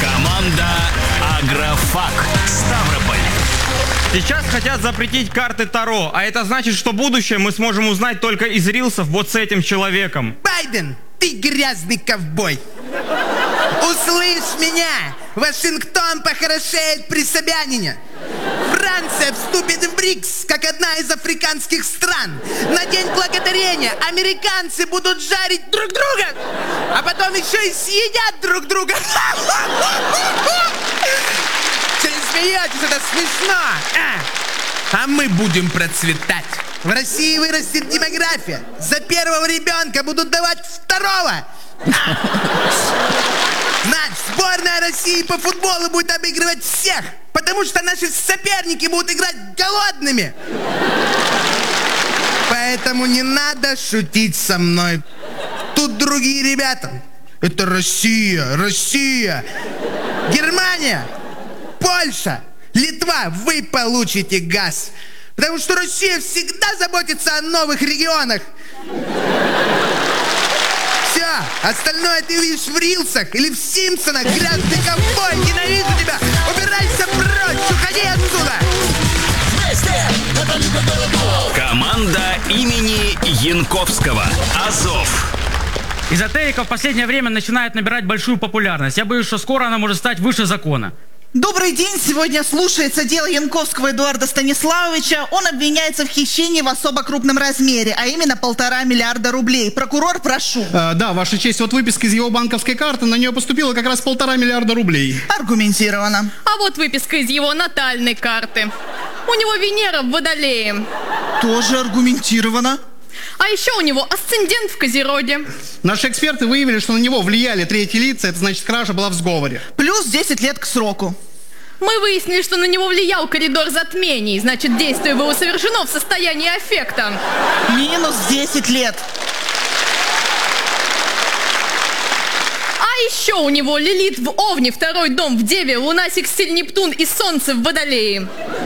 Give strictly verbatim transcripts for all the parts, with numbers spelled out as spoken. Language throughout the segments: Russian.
Команда «Агрофак» Ставрополь. Сейчас хотят запретить карты Таро, а это значит, что будущее мы сможем узнать только из рилсов вот с этим человеком. Байден, ты грязный ковбой. Услышь меня! Вашингтон похорошеет при Собянине. Франция вступит в БРИКС, как одна из африканских стран. На День Благодарения американцы будут жарить друг друга, а потом еще и съедят друг друга. Че не смеетесь, это смешно. А? а мы будем процветать. В России вырастет демография. За первого ребенка будут давать второго. Значит, сборная России по футболу будет обыгрывать всех, потому что наши соперники будут играть голодными. Поэтому не надо шутить со мной. Тут другие ребята. Это Россия, Россия, Германия, Польша, Литва. Вы получите газ, потому что Россия всегда заботится о новых регионах. Все, остальное ты видишь в рилсах или в Симпсонах. Грязный ковбой, ненавижу тебя. Убирайся прочь, уходи отсюда. Команда имени Янковского «Азов». Эзотерика в последнее время начинает набирать большую популярность. Я боюсь, что скоро она может стать выше закона. Добрый день! Сегодня слушается дело Янковского Эдуарда Станиславовича. Он обвиняется в хищении в особо крупном размере, а именно полтора миллиарда рублей. Прокурор, прошу. А, да, Ваша честь, вот выписка из его банковской карты, на нее поступило как раз полтора миллиарда рублей. Аргументированно. А вот выписка из его натальной карты. У него Венера в Водолее. Тоже аргументированно. А еще у него асцендент в Козероге. Наши эксперты выявили, что на него влияли третьи лица, это значит, кража была в сговоре. Плюс десять лет к сроку. Мы выяснили, что на него влиял коридор затмений. Значит, действие было совершено в состоянии аффекта. Минус десять лет. А еще у него Лилит в Овне, второй дом в Деве, Луна, секстиль, Нептун и Солнце в Водолее.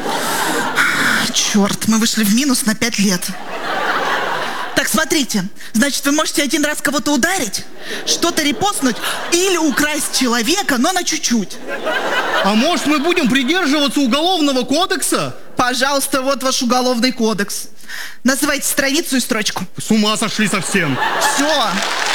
Черт, мы вышли в минус на пять лет. Так, смотрите, значит, вы можете один раз кого-то ударить, что-то репостнуть или украсть человека, но на чуть-чуть. А может, мы будем придерживаться уголовного кодекса? Пожалуйста, вот ваш уголовный кодекс. Называйте страницу и строчку. С ума сошли совсем. Все.